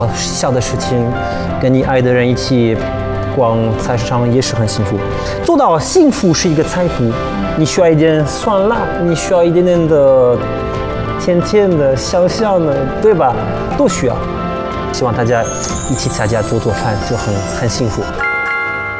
小的事情，跟你爱的人一起逛菜市场也是很幸福。做到幸福是一个菜谱，你需要一点酸辣，你需要一点点的甜甜的、香香的，对吧？都需要。希望大家一起在家做饭就很幸福。